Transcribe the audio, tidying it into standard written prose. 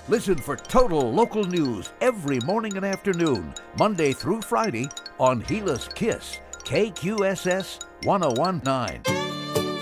Listen for total local news every morning and afternoon, Monday through Friday on Gila's Kiss, KQSS 1019.